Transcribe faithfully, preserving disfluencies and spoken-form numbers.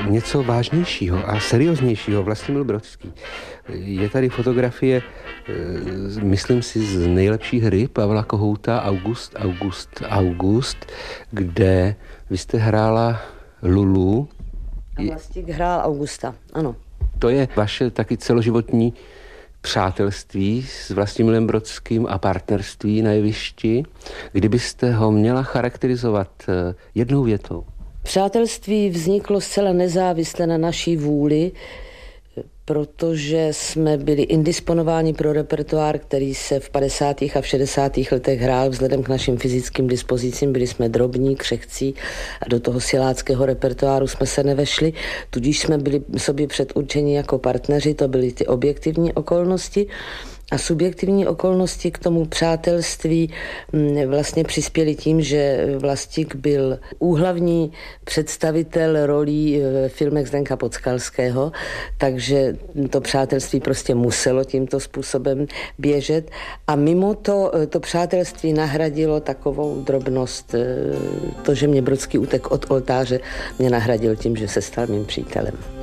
něco vážnějšího a serióznějšího. Vlastimil Brodský. Je tady fotografie, myslím si, z nejlepší hry Pavla Kohouta August, August, August, kde vy jste hrála Lulu. A Vlastík hrál Augusta, ano. To je vaše taky celoživotní přátelství s Vlastimilem Brodským a partnerství na jevišti. Kdybyste ho měla charakterizovat jednou větou? Přátelství vzniklo zcela nezávisle na naší vůli, protože jsme byli indisponováni pro repertoár, který se v padesátých a v šedesátých letech hrál vzhledem k našim fyzickým dispozicím. Byli jsme drobní, křehcí a do toho siláckého repertoáru jsme se nevešli, tudíž jsme byli sobě předurčeni jako partneři, to byly ty objektivní okolnosti. A subjektivní okolnosti k tomu přátelství vlastně přispěly tím, že Vlastík byl úhlavní představitel rolí v filmech Zdenka Podskalského, takže to přátelství prostě muselo tímto způsobem běžet. A mimo to, to přátelství nahradilo takovou drobnost, to, že mě Brodský utek od oltáře, mě nahradil tím, že se stal mým přítelem.